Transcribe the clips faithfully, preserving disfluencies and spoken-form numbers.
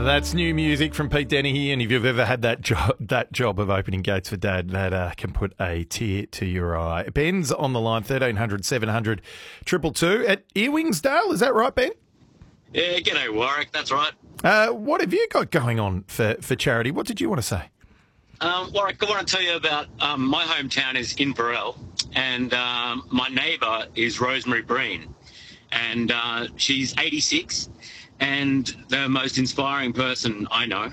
That's new music from Pete Dennehy, and if you've ever had that job, that job of opening gates for Dad, that uh, can put a tear to your eye. Ben's on the line, thirteen hundred seven hundred two two two at Earwingsdale. Is that right, Ben? Yeah, g'day, Warwick. That's right. Uh, what have you got going on for, for charity? What did you want to say? Um, Warwick, I want to tell you about um, my hometown is Inverell, and um, my neighbour is Rosemary Breen, and uh, she's eighty-six. And the most inspiring person I know.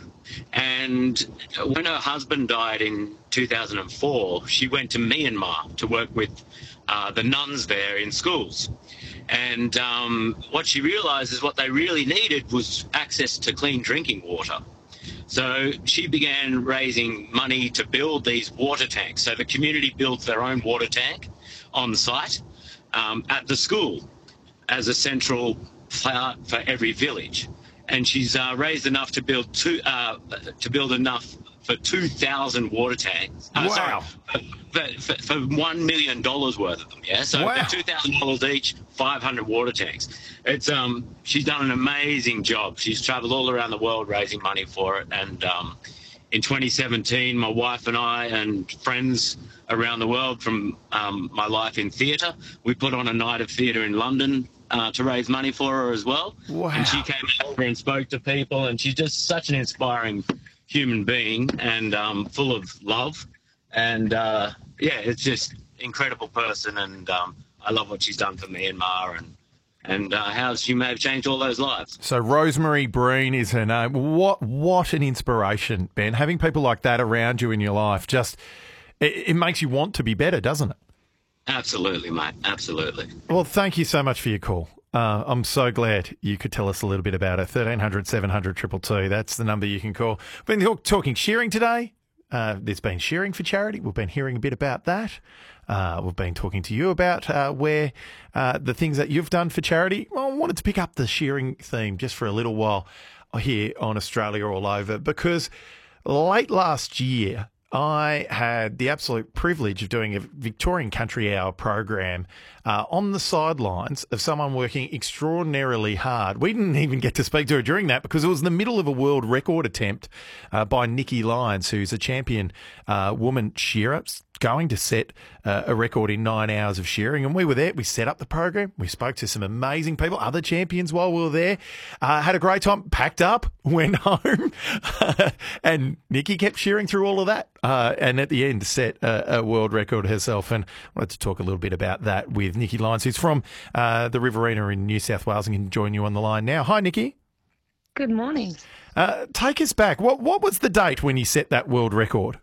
And when her husband died in two thousand four, she went to Myanmar to work with uh, the nuns there in schools. And um, what she realised is what they really needed was access to clean drinking water. So she began raising money to build these water tanks. So the community built their own water tank on site um, at the school as a central for, for every village, and she's uh, raised enough to build two uh, to build enough for two thousand water tanks. Uh, wow! Sorry, for, for, for one million dollars worth of them. Yeah, so wow. two thousand dollars each, five hundred water tanks. It's um, she's done an amazing job. She's travelled all around the world raising money for it, and um, in twenty seventeen, my wife and I and friends around the world from um, my life in theatre, we put on a night of theatre in London. Uh, to raise money for her as well. Wow. And she came over and spoke to people, and she's just such an inspiring human being and um, full of love. And, uh, yeah, it's just incredible person, and um, I love what she's done for Myanmar and, and uh, how she may have changed all those lives. So Rosemary Breen is her name. What, what an inspiration, Ben. Having people like that around you in your life, just it, it makes you want to be better, doesn't it? Absolutely, mate. Absolutely. Well, thank you so much for your call. Uh, I'm so glad you could tell us a little bit about it. thirteen hundred seven hundred two two two. That's the number you can call. We've been talking shearing today. Uh, there's been shearing for charity. We've been hearing a bit about that. Uh, we've been talking to you about uh, where uh, the things that you've done for charity. Well, I wanted to pick up the shearing theme just for a little while here on Australia All Over, because late last year, I had the absolute privilege of doing a Victorian Country Hour program uh, on the sidelines of someone working extraordinarily hard. We didn't even get to speak to her during that because it was in the middle of a world record attempt uh, by Nikki Lyons, who's a champion uh, woman shearer, going to set uh, a record in nine hours of shearing. And we were there. We set up the program. We spoke to some amazing people, other champions while we were there. Uh, had a great time, packed up, went home. And Nikki kept shearing through all of that. Uh, and at the end, set a, a world record herself. And I wanted to talk a little bit about that with Nikki Lyons, who's from uh, the Riverina in New South Wales and can join you on the line now. Hi, Nikki. Good morning. Uh, take us back. What, what was the date when you set that world record?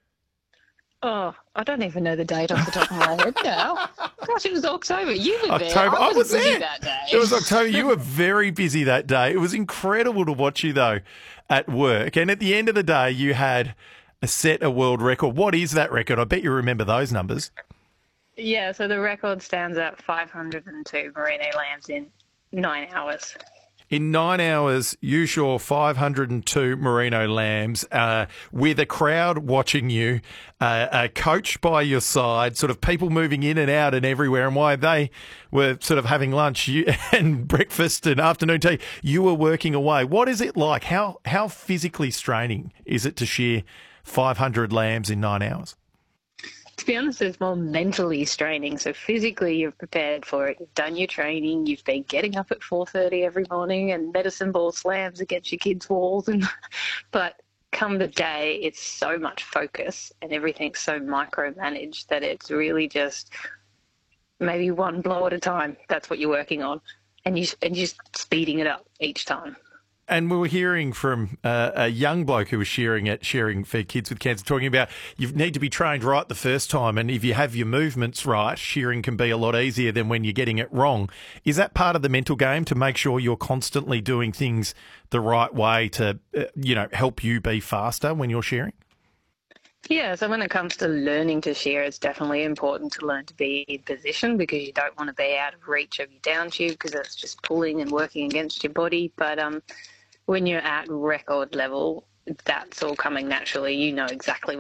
Oh, I don't even know the date off the top of my head now. Gosh, it was October. You were there. October. I I was busy there. that day. It was October. You were very busy that day. It was incredible to watch you, though, at work. And at the end of the day, you had a set a world record. What is that record? I bet you remember those numbers. Yeah, so the record stands at five hundred two merino lambs in nine hours. In nine hours, you shore five hundred two merino lambs uh, with a crowd watching you, uh, a coach by your side, sort of people moving in and out and everywhere. And while they were sort of having lunch you, and breakfast and afternoon tea, you were working away. What is it like? How, how physically straining is it to shear five hundred lambs in nine hours? To be honest, it's more mentally straining. So physically, you're prepared for it. You've done your training. You've been getting up at four thirty every morning and medicine ball slams against your kids' walls. And but come the day, it's so much focus and everything's so micromanaged that it's really just maybe one blow at a time. That's what you're working on, and you and you're just speeding it up each time. And we were hearing from uh, a young bloke who was shearing at Shearing for Kids with Cancer, talking about you need to be trained right the first time, and if you have your movements right, shearing can be a lot easier than when you're getting it wrong. Is that part of the mental game to make sure you're constantly doing things the right way to, uh, you know, help you be faster when you're shearing? Yeah, so when it comes to learning to shear, it's definitely important to learn to be in position because you don't want to be out of reach of your down tube because it's just pulling and working against your body. But um, when you're at record level, that's all coming naturally. You know exactly